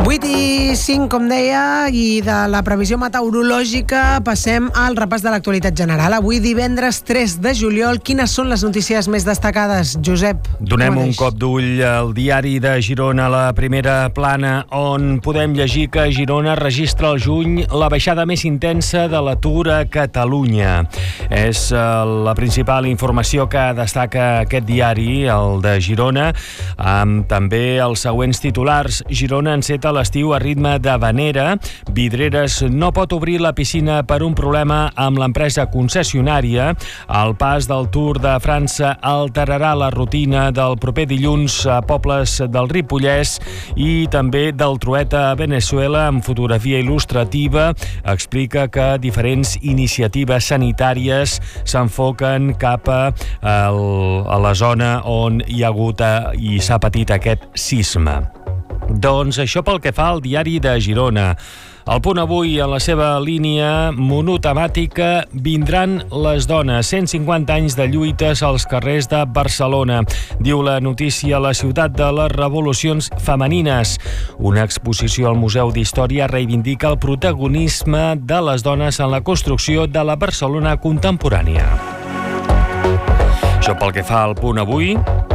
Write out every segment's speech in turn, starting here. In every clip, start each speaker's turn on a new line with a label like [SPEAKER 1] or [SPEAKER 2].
[SPEAKER 1] 8:05, com deia, i de la previsió meteorològica passem al repàs de l'actualitat general. Avui, divendres 3 de juliol, quines són les notícies més destacades, Josep?
[SPEAKER 2] Donem un cop d'ull al diari de Girona, a la primera plana, on podem llegir que Girona registra al juny la baixada més intensa de l'atur a Catalunya. És la principal informació que destaca aquest diari, el de Girona, amb també els següents titulars. Girona enceta l'estiu a ritme d'havanera. Vidreres no pot obrir la piscina per un problema amb l'empresa concessionària. El pas del Tour de França alterarà la rutina del proper dilluns a pobles del Ripollès, i també del Trueta a Veneçuela, amb fotografia il·lustrativa. Explica que diferents iniciatives sanitàries s'enfoquen cap a la zona on hi ha hagut i s'ha patit aquest sisme. Doncs això pel que fa al diari de Girona. El Punt Avui, en la seva línia monotemàtica, vindran les dones. 150 anys de lluites als carrers de Barcelona. Diu la notícia, la ciutat de les revolucions femenines. Una exposició al Museu d'Història reivindica el protagonisme de les dones en la construcció de la Barcelona contemporània. Això pel que fa al Punt Avui.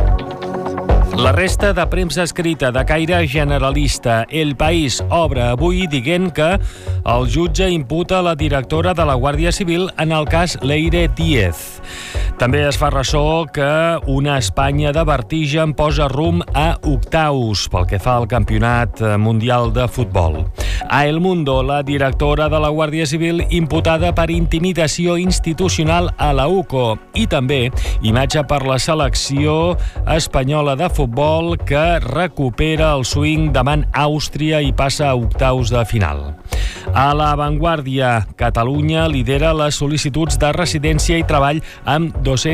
[SPEAKER 2] La resta de premsa escrita de caire generalista. El País obre avui dient que el jutge imputa la directora de la Guàrdia Civil en el cas Leire Díez. També es fa ressò que una Espanya de vertigen posa rumb a octaus pel que fa al Campionat Mundial de Futbol. A El Mundo, la directora de la Guàrdia Civil imputada per intimidació institucional a la UCO, i també imatge per la selecció espanyola de futbol que recupera el swing davant Àustria i passa a octaus de final. A La Vanguardia, Catalunya lidera les sol·licituds de residència i treball amb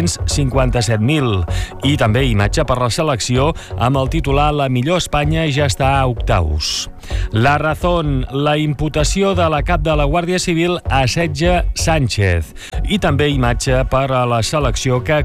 [SPEAKER 2] 257.000, i també imatge per la selecció amb el titular La millor Espanya ja està a octaus. La Razón, la imputació de la cap de la Guàrdia Civil assetja Sánchez, i també imatge per a la selecció que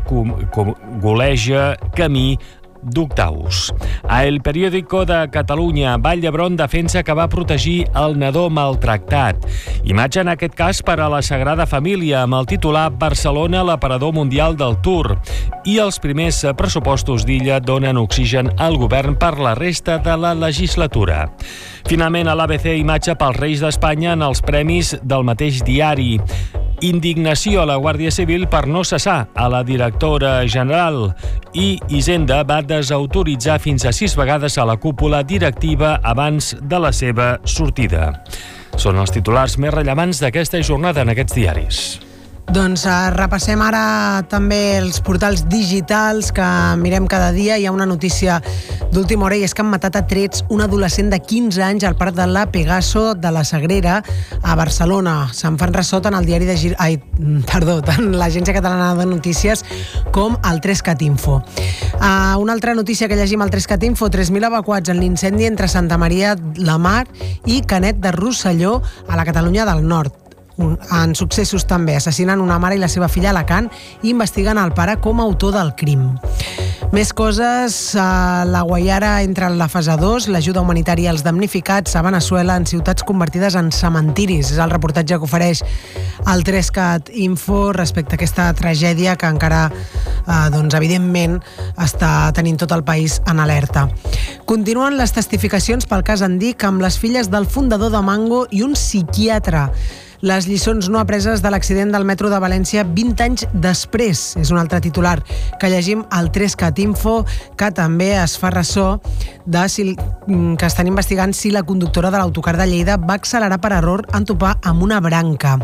[SPEAKER 2] goleja camí d'octaus. A El Periódico de Catalunya, Vall d'Hebron defensa que va protegir el nadó maltractat. Imatge en aquest cas per a la Sagrada Família, amb el titular Barcelona, l'aparador mundial del Tour. I els primers pressupostos d'Illa donen oxigen al govern per la resta de la legislatura. Finalment, a l'ABC, imatge pels Reis d'Espanya en els premis del mateix diari. Indignació a la Guàrdia Civil per no cessar a la directora general, i Hisenda va desautoritzar fins a 6 vegades a la cúpula directiva abans de la seva sortida. Són els titulars més rellevants d'aquesta jornada en aquests diaris.
[SPEAKER 1] Doncs repassem ara també els portals digitals que mirem cada dia. Hi ha una notícia d'última hora, i és que han matat a trets un adolescent de 15 anys al parc de la Pegaso de la Sagrera a Barcelona. Se'n fan ressò tant el diari de tant l'Agència Catalana de Notícies com el 3cat Info. Una altra notícia que llegim al 3cat Info: 3.000 evacuats en l'incendi entre Santa Maria la Mar i Canet de Rosselló a la Catalunya del Nord. En successos també assassinen una mare i la seva filla a Alacant i investiguen el pare com a autor del crim. Més coses. La Guaiara entra en la fase 2, l'ajuda humanitària als damnificats a Veneçuela en ciutats convertides en cementiris. És el reportatge que ofereix el 3cat Info respecte a aquesta tragèdia que encara, evidentment, està tenint tot el país en alerta. Continuen les testificacions pel cas Andic amb les filles del fundador de Mango i un psiquiatre. Les lliçons no apreses de l'accident del metro de València 20 anys després. És un altre titular que llegim al 3cat Info, que també es fa ressò que estan investigant si la conductora de l'autocar de Lleida va accelerar per error en topar amb una branca.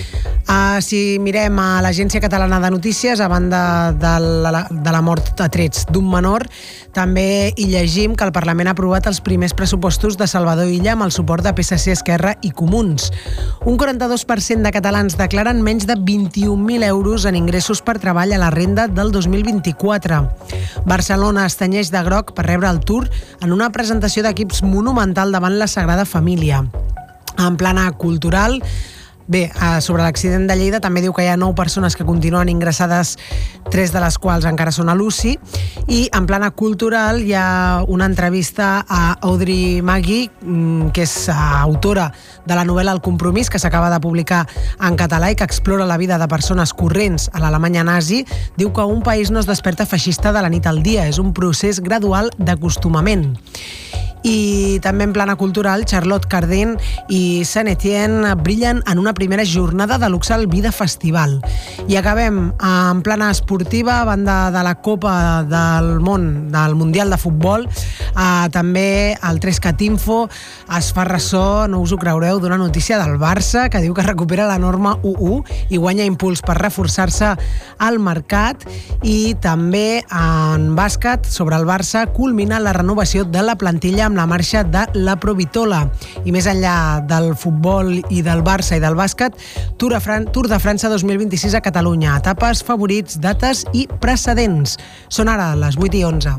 [SPEAKER 1] Si mirem a l'Agència Catalana de Notícies, a banda de la mort a trets d'un menor, també hi llegim que el Parlament ha aprovat els primers pressupostos de Salvador Illa amb el suport de PSC, Esquerra i Comuns. Un 42% de catalans declaren menys de 21.000 euros en ingressos per treball a la renda del 2024. Barcelona es tenyeix de groc per rebre el Tour en una presentació d'equips monumental davant la Sagrada Família. En plana cultural, Bé, sobre l'accident de Lleida també diu que hi ha 9 persones que continuen ingressades, 3 de les quals encara són a l'UCI, i en plana cultural hi ha una entrevista a Audrey Maggi, que és autora de la novel·la El compromís, que s'acaba de publicar en català i que explora la vida de persones corrents a l'Alemanya nazi. Diu que un país no es desperta feixista de la nit al dia, és un procés gradual d'acostumament. I també en plana cultural, Charlotte Cardin i Saint-Étienne brillen en una primera jornada de luxe al Vida Festival. I acabem en plana esportiva, a banda de la Copa del Món, del Mundial de Futbol, també el 3cat Info es fa ressò, no us ho creureu, d'una notícia del Barça que diu que recupera la norma 1-1 i guanya impuls per reforçar-se al mercat. I també en bàsquet, sobre el Barça, culmina la renovació de la plantilla amb la marxa de la Provitola. I més enllà del futbol i del Barça i del bàsquet, Tour de França 2026 a Catalunya. Etapes, favorits, dates i precedents. Són ara les 8:11.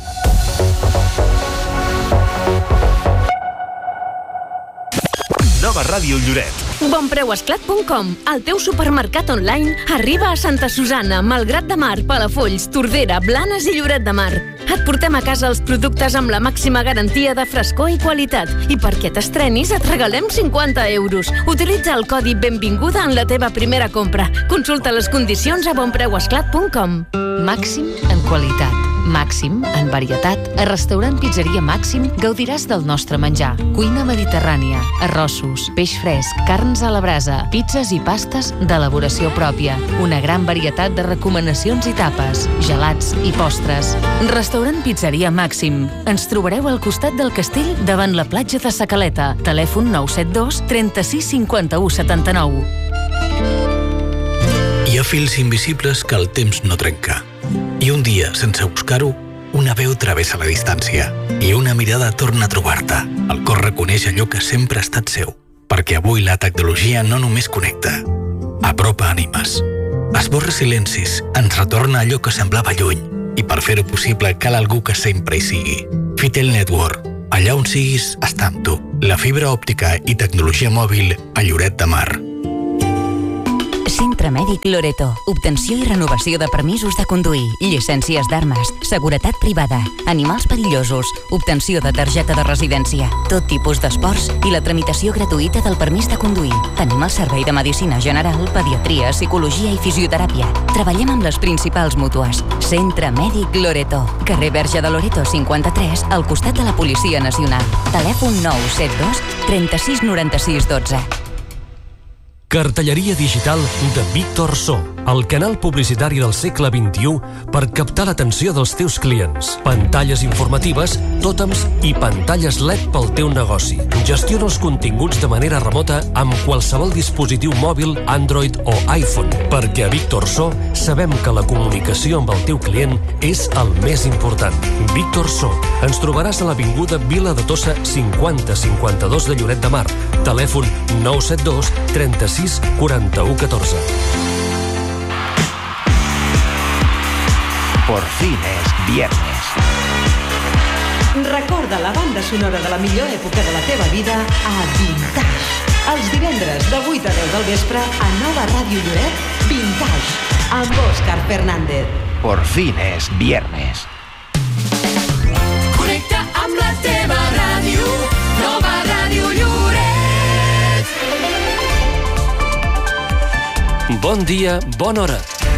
[SPEAKER 3] Nova Ràdio Lloret.
[SPEAKER 4] Bonpreuesclat.com, el teu supermercat online, arriba a Santa Susanna, Malgrat de Mar, Palafolls, Tordera, Blanes i Lloret de Mar. Et portem a casa els productes amb la màxima garantia de frescor i qualitat. I perquè t'estrenis et regalem 50 euros. Utilitza el codi Benvinguda en la teva primera compra. Consulta les condicions a bonpreuesclat.com.
[SPEAKER 5] Màxim en qualitat, màxim en varietat. A Restaurant Pizzeria Màxim gaudiràs del nostre menjar. Cuina mediterrània, arrossos, peix fresc, carns a la brasa, pizzas i pastes d'elaboració pròpia. Una gran varietat de recomanacions i tapes, gelats i postres. Restaurant Pizzeria Màxim. Ens trobareu al costat del castell davant la platja de Sa Caleta. Telèfon 972 36 51 79.
[SPEAKER 6] Hi ha fils invisibles que el temps no trenca. I un dia, sense buscar-ho, una veu travessa la distància i una mirada torna a trobar-te. El cor reconeix allò que sempre ha estat seu, perquè avui la tecnologia no només connecta, apropa ànimes, esborra silencis, ens retorna allò que semblava lluny, i per fer-ho possible cal algú que sempre hi sigui. Fitel Network, allà on siguis, està amb tu. La fibra òptica i tecnologia mòbil a Lloret de Mar.
[SPEAKER 5] Centre Mèdic Loreto. Obtenció i renovació de permisos de conduir, llicències d'armes, seguretat privada, animals perillosos, obtenció de targeta de residència, tot tipus d'esports i la tramitació gratuïta del permís de conduir. Tenim el servei de medicina general, pediatria, psicologia i fisioteràpia. Treballem amb les principals mútues. Centre Mèdic Loreto. Carrer Verge de Loreto 53, al costat de la Policia Nacional. Telèfon 972 36 96 12.
[SPEAKER 7] Cartelleria digital de Víctor So, el canal publicitari del segle XXI per captar l'atenció dels teus clients. Pantalles informatives, tòtems i pantalles LED pel teu negoci. Gestiona els continguts de manera remota amb qualsevol dispositiu mòbil, Android o iPhone, perquè a Víctor So sabem que la comunicació amb el teu client és el més important. Víctor So. Ens trobaràs a l'avinguda Vila de Tossa 5052 de Lloret de Mar. Telèfon 972 36 41 14.
[SPEAKER 8] Por fin es viernes.
[SPEAKER 9] Recorda la banda sonora de la millor època de la teva vida a Vintage. Els divendres de 8 a 10 del vespre a Nova Ràdio Lloret, Vintage, amb Òscar Fernández.
[SPEAKER 8] Por fin es viernes.
[SPEAKER 10] Connecta amb la teva ràdio, Nova Ràdio Lloret.
[SPEAKER 7] Bon dia, bona hora.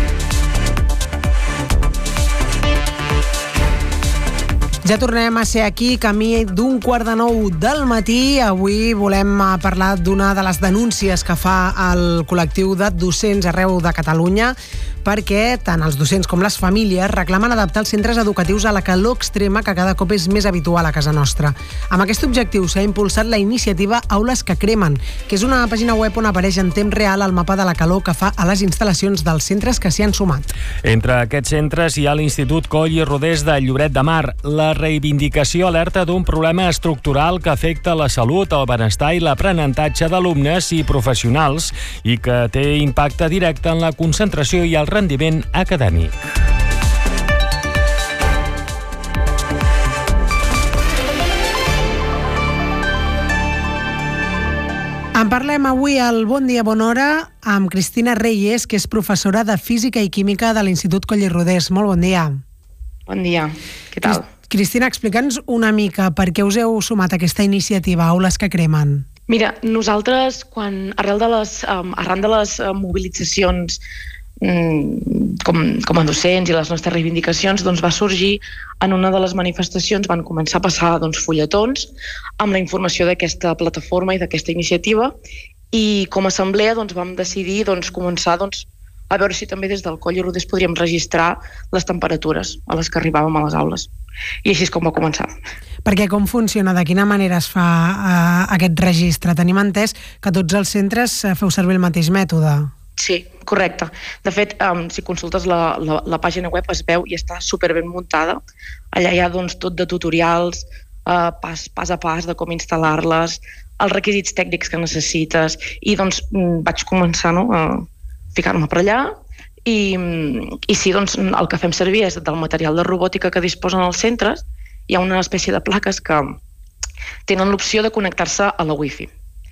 [SPEAKER 1] Ja tornem a ser aquí, camí d'un 8:45 del matí. Avui volem parlar d'una de les denúncies que fa el col·lectiu de docents arreu de Catalunya, perquè tant els docents com les famílies reclamen adaptar els centres educatius a la calor extrema que cada cop és més habitual a casa nostra. Amb aquest objectiu s'ha impulsat la iniciativa Aules que cremen, que és una pàgina web on apareix en temps real el mapa de la calor que fa a les instal·lacions dels centres que s'hi han sumat.
[SPEAKER 2] Entre aquests centres hi ha l'Institut Coll i Rodés de Lloret de Mar. La reivindicació alerta d'un problema estructural que afecta la salut, el benestar i l'aprenentatge d'alumnes i professionals i que té impacte directe en la concentració i el rendiment acadèmic.
[SPEAKER 1] En parlem avui al Bon Dia Bona Hora amb Cristina Reyes, que és professora de Física i Química de l'Institut Coll i Rodés. Molt bon dia.
[SPEAKER 3] Bon dia, què tal?
[SPEAKER 1] Cristina, explica'ns una mica per què us heu sumat a aquesta iniciativa Aules que Cremen.
[SPEAKER 3] Mira, nosaltres, arran de les mobilitzacions com a docents i les nostres reivindicacions, doncs va sorgir en una de les manifestacions, van començar a passar fulletons amb la informació d'aquesta plataforma i d'aquesta iniciativa, i com a assemblea vam decidir començar a veure si també des del Coll i Rodés podríem registrar les temperatures a les que arribàvem a les aules. I així és com va començar.
[SPEAKER 1] Perquè com funciona? De quina manera es fa aquest registre? Tenim entès que tots els centres feu servir el mateix mètode.
[SPEAKER 3] Sí, correcte. De fet, si consultes la pàgina web es veu i està superben muntada. Allà hi ha tot de tutorials, pas a pas de com instal·lar-les, els requisits tècnics que necessites, i vaig començar a ficar-me per allà i sí, el que fem servir és del material de robòtica que disposen els centres. Hi ha una espècie de plaques que tenen l'opció de connectar-se a la Wi-Fi.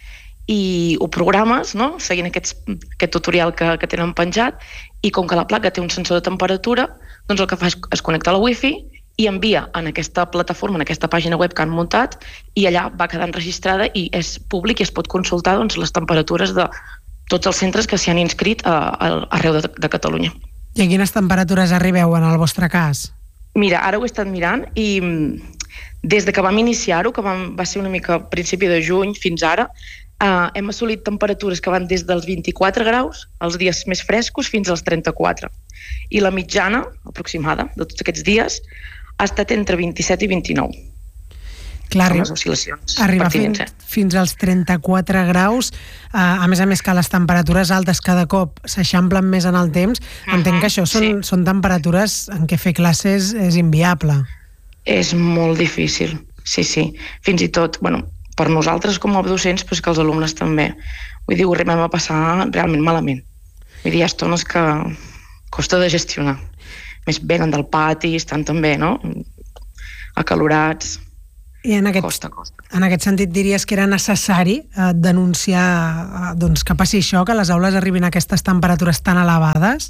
[SPEAKER 3] I ho programes, seguint aquest tutorial que tenen penjat, i com que la placa té un sensor de temperatura, el que fa és connectar a la Wi-Fi i envia en aquesta plataforma, en aquesta pàgina web que han muntat, i allà va quedant registrada i és públic i es pot consultar les temperatures de tots els centres que s'hi han inscrit arreu de Catalunya.
[SPEAKER 1] I a quines temperatures arribeu en el vostre cas?
[SPEAKER 3] Mira, ara ho he estat mirant i des que vam iniciar-ho, que va ser una mica a principi de juny fins ara, hem assolit temperatures que van des dels 24 graus, els dies més frescos, fins als 34. I la mitjana aproximada de tots aquests dies ha estat entre 27 i 29.
[SPEAKER 1] Clar,
[SPEAKER 3] les oscil·lacions
[SPEAKER 1] arribar
[SPEAKER 3] pertinents.
[SPEAKER 1] Fins als 34 graus, a més que les temperatures altes cada cop s'eixamplen més en el temps, entenc que això són temperatures en què fer classes és inviable.
[SPEAKER 3] És molt difícil, sí. Fins i tot, per nosaltres com a docents, però és que els alumnes també. Vull dir, ho arribem a passar realment malament. Vull dir, hi ha estones que costa de gestionar. Més venen del pati, estan també, acalorats.
[SPEAKER 1] I en aquest sentit diries que era necessari denunciar que passi això, que a les aules arribin a aquestes temperatures tan elevades?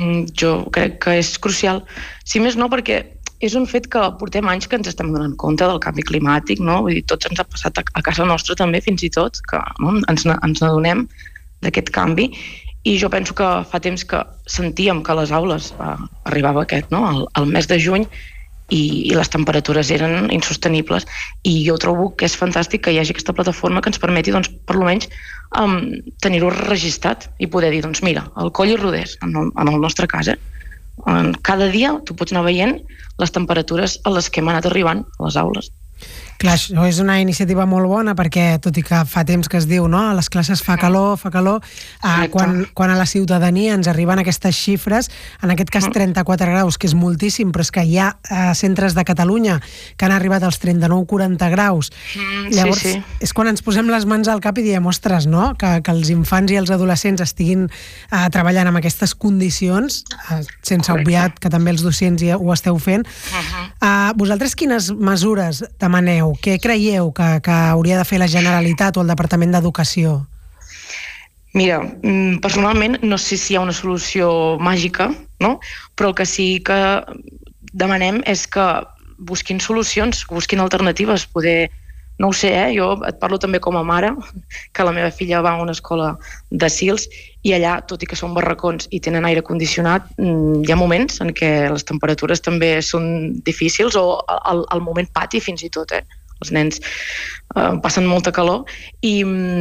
[SPEAKER 3] Jo crec que és crucial. Si més no, perquè és un fet que portem anys que ens estem donant compte del canvi climàtic, Vull dir, tots ens ha passat a casa nostra també, fins i tot, que ens n'adonem d'aquest canvi, i jo penso que fa temps que sentíem que a les aules arribava el mes de juny, i les temperatures eren insostenibles, i jo trobo que és fantàstic que hi hagi aquesta plataforma que ens permeti, per almenys, tenir-ho registrat i poder dir, mira, el Coll i Rodés, en el nostre cas, cada dia tu pots anar veient les temperatures a les que hem anat arribant a les aules.
[SPEAKER 1] Clar, això és una iniciativa molt bona perquè, tot i que fa temps que es diu, a les classes fa calor, quan a la ciutadania ens arriben aquestes xifres, en aquest cas 34 graus, que és moltíssim, però és que hi ha centres de Catalunya que han arribat als 39-40 graus. Llavors, és quan ens posem les mans al cap i diem, ostres, que els infants i els adolescents estiguin treballant en aquestes condicions, sense obviar que també els docents ho esteu fent. Vosaltres quines mesures demaneu? Què creieu que hauria de fer la Generalitat o el Departament d'Educació?
[SPEAKER 3] Mira, personalment no sé si hi ha una solució màgica, però el que sí que demanem és que busquin solucions, busquin alternatives. No ho sé, jo et parlo també com a mare, que la meva filla va a una escola de Sils, i allà, tot i que són barracons i tenen aire condicionat, hi ha moments en què les temperatures també són difícils, o al moment pati fins i tot, els nens passen molta calor, i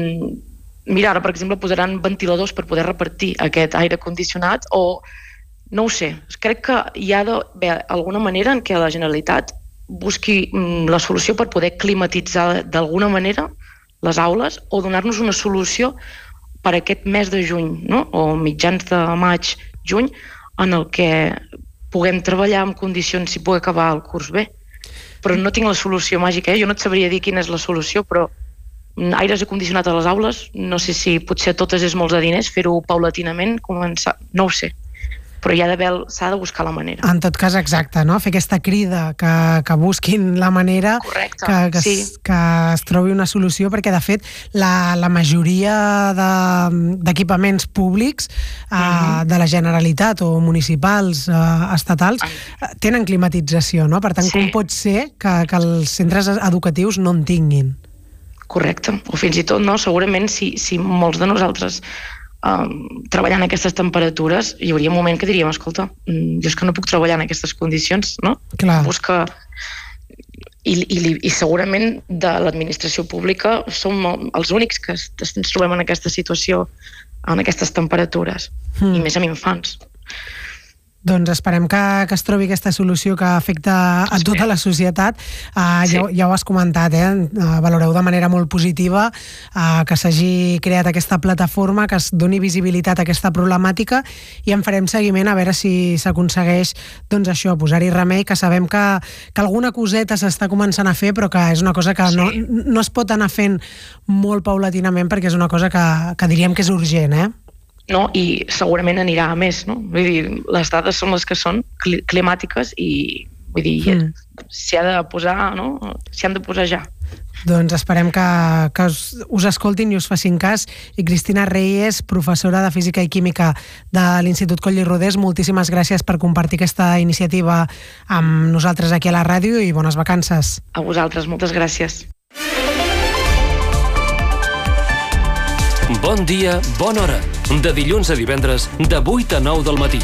[SPEAKER 3] mira, ara per exemple posaran ventiladors per poder repartir aquest aire condicionat, o no ho sé, crec que hi ha d'haver alguna manera en què la Generalitat busqui la solució per poder climatitzar d'alguna manera les aules, o donar-nos una solució per aquest mes de juny, o mitjans de maig, juny, en el que puguem treballar en condicions si pugui acabar el curs bé. Però no tinc la solució màgica, jo no et sabria dir quina és la solució, però aires acondicionats a les aules, no sé si potser a totes és molts de diners, fer-ho paulatinament, començar, no ho sé. però s'ha de buscar la manera.
[SPEAKER 1] En tot cas, exacte, no? Fer aquesta crida, que busquin la manera, que es trobi una solució, perquè de fet la majoria d'equipaments públics de la Generalitat o municipals, estatals, tenen climatització, no? Per tant, com pot ser que els centres educatius no en tinguin?
[SPEAKER 3] Correcte, o fins i tot, no? Segurament si molts de nosaltres treballant en aquestes temperatures, hi hauria un moment que diríem, escolta, jo és que no puc treballar en aquestes condicions, no?
[SPEAKER 1] Clar.
[SPEAKER 3] Busca... I segurament de l'administració pública som els únics que ens trobem en aquesta situació, en aquestes temperatures, i més amb infants.
[SPEAKER 1] Doncs esperem que es trobi aquesta solució que afecta a tota la societat. Ja ho has comentat, valoreu de manera molt positiva que s'hagi creat aquesta plataforma, que es doni visibilitat a aquesta problemàtica, i en farem seguiment a veure si s'aconsegueix, doncs això, posar-hi remei, que sabem que alguna coseta s'està començant a fer, però que és una cosa que no es pot anar fent molt paulatinament, perquè és una cosa que diríem que és urgent,
[SPEAKER 3] No, i segurament anirà a més, no? Vull dir, les dades són les que són, climàtiques, i vull dir, s'hi ha de posar, no? S'hi han de posar ja.
[SPEAKER 1] Doncs esperem que us escoltin i us facin cas. I Cristina Reyes, professora de Física i Química de l'Institut Coll i Rodés, moltíssimes gràcies per compartir aquesta iniciativa amb nosaltres aquí a la ràdio, i bones vacances.
[SPEAKER 3] A vosaltres, moltes gràcies.
[SPEAKER 7] Bon dia, bona hora. De dilluns a divendres, de 8 a 9 del matí.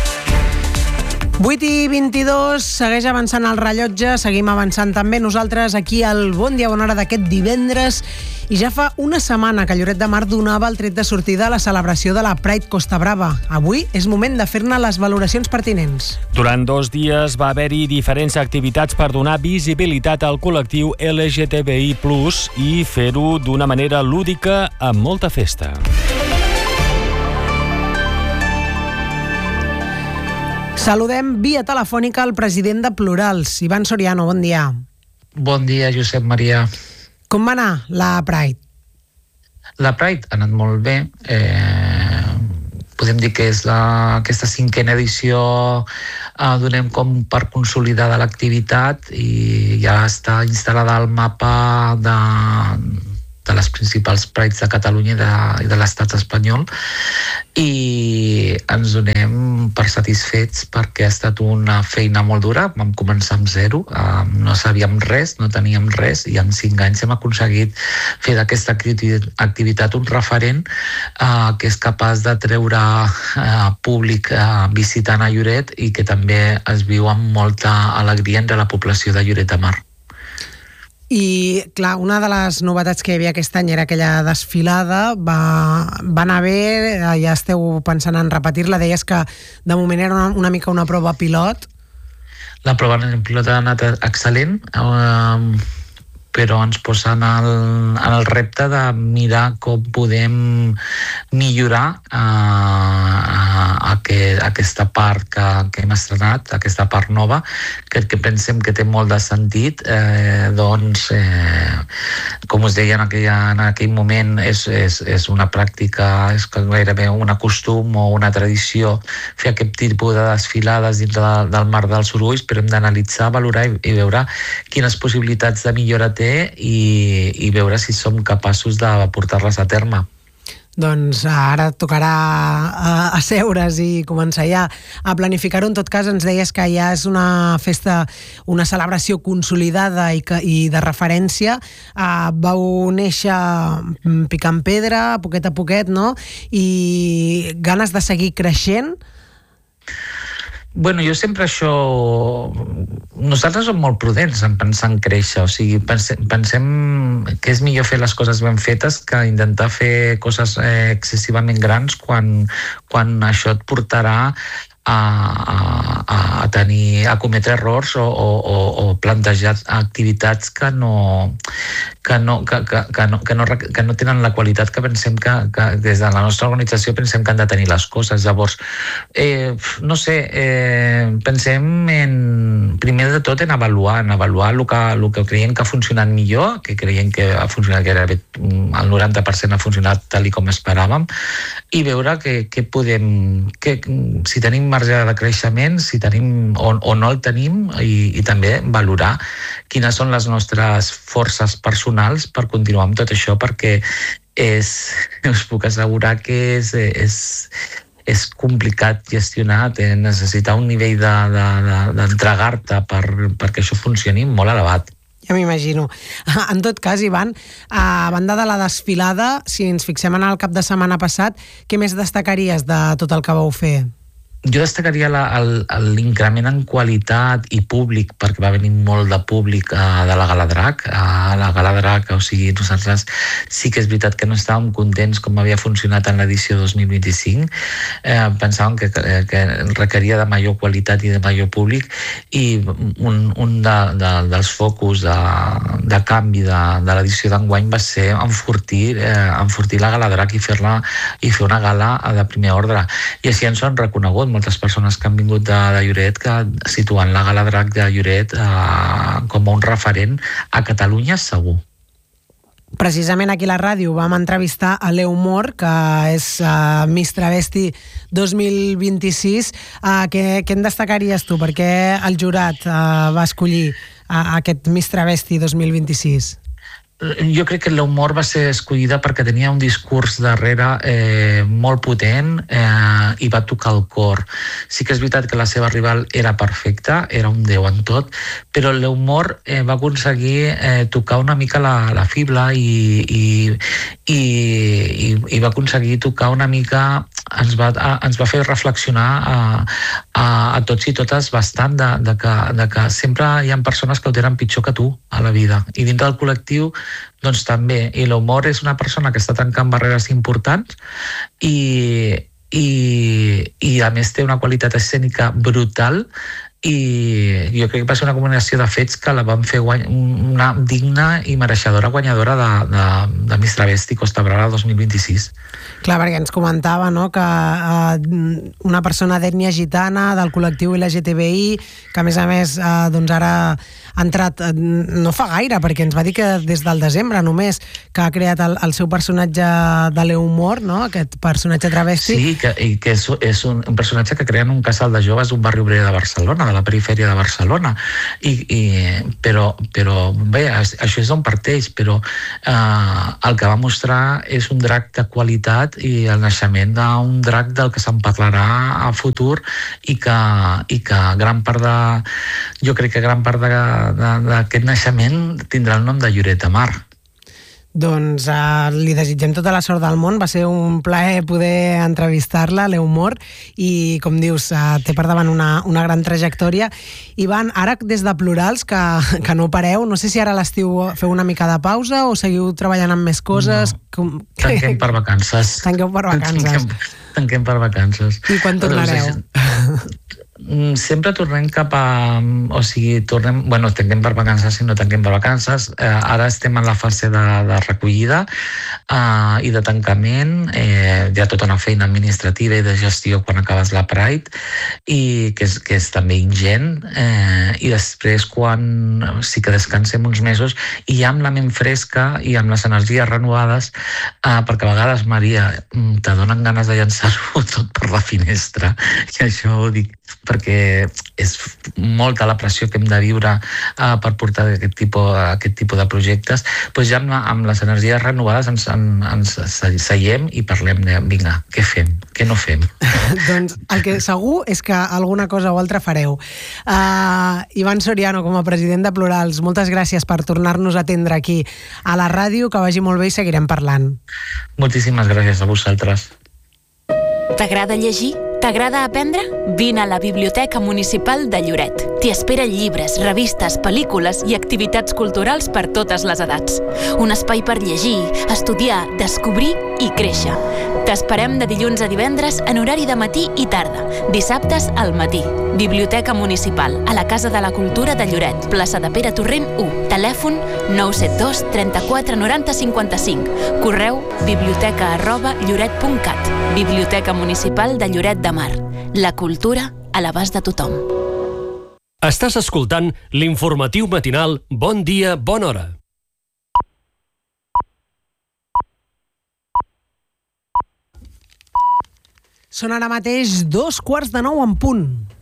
[SPEAKER 1] 8:22, segueix avançant el rellotge, seguim avançant també nosaltres aquí al Bon Dia, Bona Hora d'aquest divendres, i ja fa una setmana que Lloret de Mar donava el tret de sortida a la celebració de la Pride Costa Brava. Avui és moment de fer-ne les valoracions pertinents.
[SPEAKER 2] Durant 2 dies va haver-hi diferents activitats per donar visibilitat al col·lectiu LGTBI+, i fer-ho d'una manera lúdica amb molta festa.
[SPEAKER 1] Saludem via telefònica el president de Plurals, Ivan Soriano, bon dia.
[SPEAKER 11] Bon dia, Josep Maria.
[SPEAKER 1] Com va anar la Pride?
[SPEAKER 11] La Pride ha anat molt bé. Podem dir que és aquesta 5a edició, donem com per consolidada l'activitat, i ja està instal·lada al mapa de les principals Prides de Catalunya i de l'estat espanyol, i ens donem per satisfets perquè ha estat una feina molt dura. Vam començar amb 0, no sabíem res, no teníem res, i en 5 anys hem aconseguit fer d'aquesta activitat un referent que és capaç de treure públic visitant a Lloret, i que també es viu amb molta alegria entre la població de Lloret de Mar.
[SPEAKER 1] I, clar, una de les novetats que hi havia aquest any era aquella desfilada. Va anar bé, ja esteu pensant en repetir-la. Deies que de moment era una mica una prova pilot.
[SPEAKER 11] La prova pilot ha anat excel·lent, però ens posa en el repte de mirar com podem millorar aquesta part que hem estrenat, aquesta part nova, que pensem que té molt de sentit. Com us deia en aquell moment, és una pràctica, és gairebé un costum o una tradició fer aquest tipus de desfilades dins del mar dels sorolls, però hem d'analitzar, valorar i veure quines possibilitats de millora té, i veure si som capaços de portar-les a terme.
[SPEAKER 1] Doncs ara tocarà asseure's i començar ja a planificar-ho. En tot cas, ens deies que ja és una festa, una celebració consolidada i de referència. Vau néixer picant pedra, poquet a poquet, no? I ganes de seguir creixent?
[SPEAKER 11] Bueno, jo sempre això... Nosaltres som molt prudents en pensar en créixer, o sigui, pensem que és millor fer les coses ben fetes que intentar fer coses excessivament grans quan això et portarà a cometre errors o plantejar activitats que no tenen la qualitat que pensem que des de la nostra organització pensem que han de tenir les coses. Llavors, no sé, pensem primer de tot en avaluar el que creiem que ha funcionat millor, que creiem que ha funcionat gairebé el 90% ha funcionat tal com esperàvem, i veure si tenim marge de creixement, si tenim o no el tenim, i també valorar quines són les nostres forces personals per continuar amb tot això, perquè us puc assegurar que és complicat gestionar, necessitar un nivell d'entregar-te perquè això funcioni molt elevat.
[SPEAKER 1] Ja m'imagino. En tot cas, Ivan, a banda de la desfilada, si ens fixem en el cap de setmana passat, què més destacaries de tot el que vau fer?
[SPEAKER 11] Jo destacaria l'increment en qualitat i públic, perquè va venir molt de públic de la Gala Drac. A la Gala Drac, o sigui, nosaltres sí que és veritat que no estàvem contents com havia funcionat en l'edició 2025. Pensàvem que requeria de major qualitat i de major públic, i un dels focus de canvi de l'edició d'enguany va ser enfortir la Gala Drac i fer una gala de primer ordre. I així ens ho han reconegut moltes persones que han vingut de Lloret, que situen la Gala Drac de Lloret com un referent a Catalunya segur.
[SPEAKER 1] Precisament aquí a la ràdio vam entrevistar a Leo Mor, que és Miss Travesti 2026. Què en destacaries tu? Per què el jurat va escollir aquest Miss Travesti 2026?
[SPEAKER 11] Jo crec que l'humor va ser escollida perquè tenia un discurs darrere molt potent i va tocar el cor. Sí que és veritat que la seva rival era perfecta, era un déu en tot, però l'humor va aconseguir tocar una mica la fibra i va aconseguir tocar una mica, ens va fer reflexionar a tots i totes bastant de que sempre hi ha persones que ho tenen pitjor que tu a la vida, i dintre del col·lectiu doncs també, i l'humor és una persona que està tancant barreres importants i a més té una qualitat escènica brutal, i jo crec que va ser una combinació de fets que la van fer una digna i mereixedora guanyadora de Miss Travesti Costa Brava 2026.
[SPEAKER 1] Clar, perquè ens comentava, no?, que una persona d'ètnia gitana, del col·lectiu LGTBI, que a més doncs ara ha entrat, no fa gaire, perquè ens va dir que des del desembre només, que ha creat el seu personatge de l'humor, no?, aquest personatge travesti.
[SPEAKER 11] Sí, que és un personatge que creen un casal de joves d'un barri obrer de Barcelona, de la perifèria de Barcelona, però bé, això és on parteix, però el que va mostrar és un drac de qualitat i el naixement d'un drac del que se'n parlarà a futur, i que gran part jo crec que gran part d'aquest naixement tindrà el nom de Lloret de Mar.
[SPEAKER 1] Doncs li desitgem tota la sort del món. Va ser un plaer poder entrevistar-la, Leo Mor, i com dius, té per davant una gran trajectòria. Ivan, ara des de Plurals, que no pareu, no sé si ara a l'estiu feu una mica de pausa o seguiu treballant amb més coses.
[SPEAKER 11] No, tanquem per vacances.
[SPEAKER 1] Tanqueu per vacances.
[SPEAKER 11] Tanquem per vacances.
[SPEAKER 1] I quan tornareu?
[SPEAKER 11] Sempre tornem cap a... O sigui, tanquem per vacances i no tanquem per vacances. Ara estem en la fase de recollida i de tancament. Hi ha tota una feina administrativa i de gestió quan acabes la Pride, i que és també ingent. I després, quan sí que descansem uns mesos, i ja amb la ment fresca i amb les energies renovades, perquè a vegades, Maria, te donen ganes de llançar-ho tot per la finestra. I això ho dic perquè és molta la pressió que hem de viure per portar aquest tipus de projectes. Doncs ja amb les energies renovades ens seiem i parlem de, vinga, què fem, què no fem?
[SPEAKER 1] Doncs el que segur és que alguna cosa o altra fareu. Ivan Soriano, com a president de Plurals, moltes gràcies per tornar-nos a atendre aquí a la ràdio, que vagi molt bé i seguirem parlant.
[SPEAKER 11] Moltíssimes gràcies a vosaltres.
[SPEAKER 4] T'agrada llegir? T'agrada aprendre? Vine a la Biblioteca Municipal de Lloret. T'hi esperen llibres, revistes, pel·lícules i activitats culturals per totes les edats. Un espai per llegir, estudiar, descobrir
[SPEAKER 12] i créixer. T'esperem de dilluns a divendres en horari de matí i tarda, dissabtes al matí. Biblioteca Municipal, a la Casa de la Cultura de Lloret, plaça de Pere Torrent 1, telèfon 972 34 90 55, correu biblioteca@lloret.cat. Biblioteca Municipal de Lloret de Mar. La cultura a l'abast de tothom.
[SPEAKER 7] Estàs escoltant l'informatiu matinal Bon Dia, Bona Hora.
[SPEAKER 1] Són ara mateix 2:15 en punt.